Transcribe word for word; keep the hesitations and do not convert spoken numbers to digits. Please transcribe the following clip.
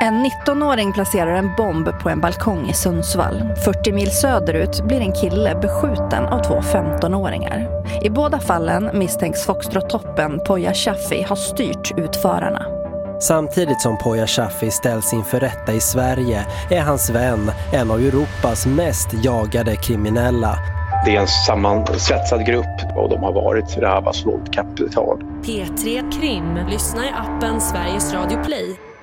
En nittonåring placerar en bomb på en balkong i Sundsvall. fyrtio mil söderut blir en kille beskjuten av två femtonåringar. I båda fallen misstänks Foxtrot-toppen Poya Shaffi ha styrt utförarna. Samtidigt som Poya Shaffi ställs inför rätta i Sverige är hans vän en av Europas mest jagade kriminella. Det är en sammansvetsad grupp och de har varit rövarslågt kapital. P tre Krim. Lyssna i appen Sveriges Radio Play.